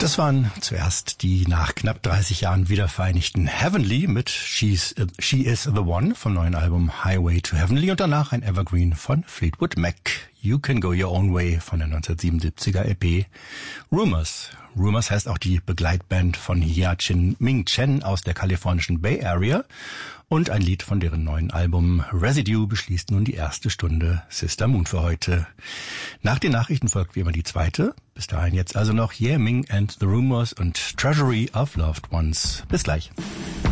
Das waren zuerst die nach knapp 30 Jahren wiedervereinigten Heavenly mit She is the One vom neuen Album Highway to Heavenly und danach ein Evergreen von Fleetwood Mac, You Can Go Your Own Way von der 1977er EP Rumors. Rumors heißt auch die Begleitband von Hia-Chin Ming Chen aus der kalifornischen Bay Area und ein Lied von deren neuen Album Residue beschließt nun die erste Stunde Sister Moon für heute. Nach den Nachrichten folgt wie immer die zweite. Bis dahin jetzt also noch Yeah Ming and the Rumors und Treasury of Loved Ones. Bis gleich.